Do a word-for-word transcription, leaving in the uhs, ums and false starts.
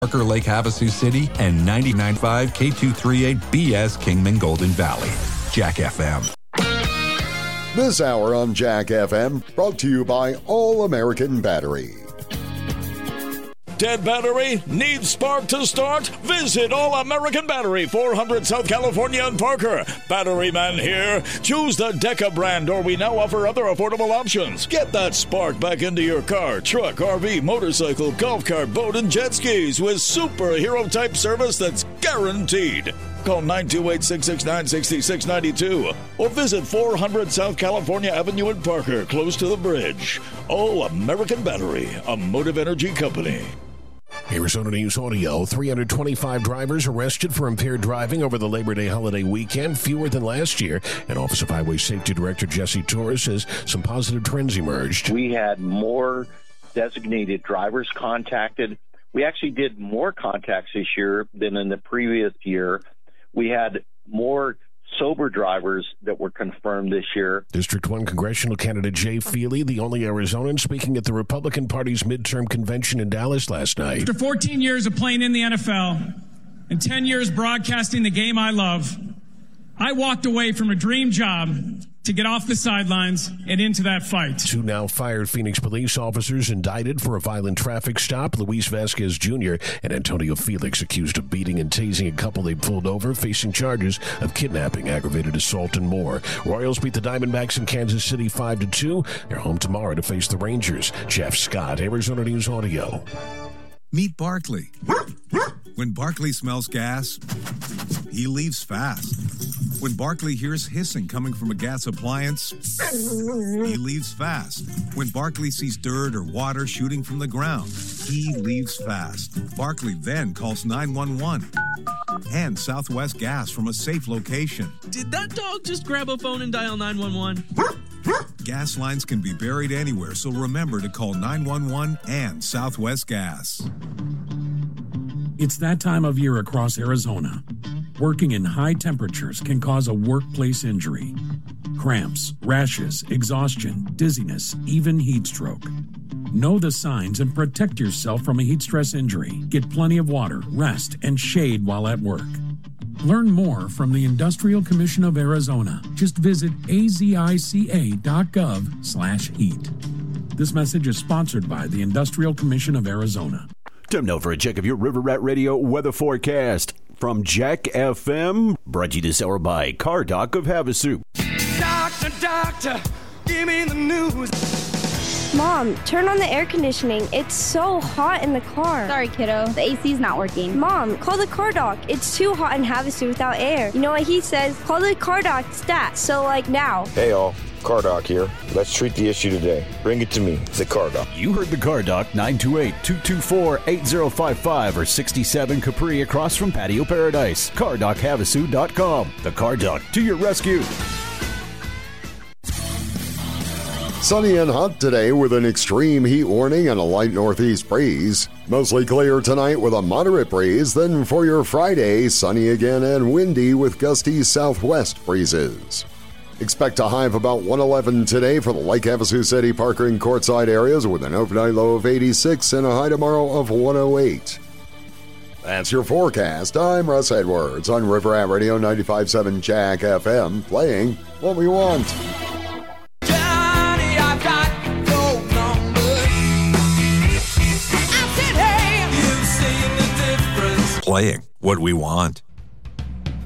Parker, Lake Havasu City, and ninety-nine point five K two thirty-eight B S Kingman Golden Valley. Jack F M. This hour on Jack F M brought to you by All American Battery. Dead battery? Needs spark to start? Visit All American Battery, four hundred South California and Parker. Battery man here. Choose the Deca brand, or we now offer other affordable options. Get that spark back into your car, truck, R V, motorcycle, golf cart, boat, and jet skis with superhero-type service that's guaranteed. Call nine two eight, six six nine, six six nine two or visit four hundred South California Avenue in Parker, close to the bridge. All American Battery, a Motive Energy company. Arizona News Audio. three hundred twenty-five drivers arrested for impaired driving over the Labor Day holiday weekend, fewer than last year. And Office of Highway Safety Director Jesse Torres says some positive trends emerged. We had more designated drivers contacted. We actually did more contacts this year than in the previous year. We had more sober drivers that were confirmed this year. District one congressional candidate Jay Feely, the only Arizonan, speaking at the Republican Party's midterm convention in Dallas last night. After fourteen years of playing in the N F L and ten years broadcasting the game I love, I walked away from a dream job to get off the sidelines and into that fight. Two now fired Phoenix police officers indicted for a violent traffic stop. Luis Vasquez Junior and Antonio Felix accused of beating and tasing a couple they pulled over, facing charges of kidnapping, aggravated assault, and more. Royals beat the Diamondbacks in Kansas City five to two. They're home tomorrow to face the Rangers. Jeff Scott, Arizona News Audio. Meet Barkley. When Barkley smells gas, he leaves fast. When Barkley hears hissing coming from a gas appliance, he leaves fast. When Barkley sees dirt or water shooting from the ground, he leaves fast. Barkley then calls nine one one and Southwest Gas from a safe location. Did that dog just grab a phone and dial nine one one? Gas lines can be buried anywhere, so remember to call nine one one and Southwest Gas. It's that time of year across Arizona. Working in high temperatures can cause a workplace injury. Cramps, rashes, exhaustion, dizziness, even heat stroke. Know the signs and protect yourself from a heat stress injury. Get plenty of water, rest, and shade while at work. Learn more from the Industrial Commission of Arizona. Just visit azica.gov slash heat. This message is sponsored by the Industrial Commission of Arizona. Time now for a check of your River Rat Radio weather forecast from Jack F M. Brought to you this hour by Car Doc of Havasu. Doctor, doctor, give me the news. Mom, turn on the air conditioning. It's so hot in the car. Sorry, kiddo. The A C's not working. Mom, call the car doc. It's too hot in Havasu without air. You know what he says? Call the car doc stat. So, like, now. Hey, all. Car Doc here. Let's treat the issue today. Bring it to me. The Car Doc. You heard the Car Doc, nine two eight, two two four, eight zero five five or sixty-seven Capri across from Patio Paradise. car doc havasu dot com. The Car Doc to your rescue. Sunny and hot today with an extreme heat warning and a light northeast breeze. Mostly clear tonight with a moderate breeze. Then for your Friday, sunny again and windy with gusty southwest breezes. Expect a high of about one eleven today for the Lake Havasu City, Parker, and Quartzsite areas with an overnight low of eighty-six and a high tomorrow of one oh eight. That's your forecast. I'm Russ Edwards on River Rat Radio ninety-five point seven Jack F M, playing what we want. Johnny, I've got your number. I said, hey, you've seen the difference. Playing what we want.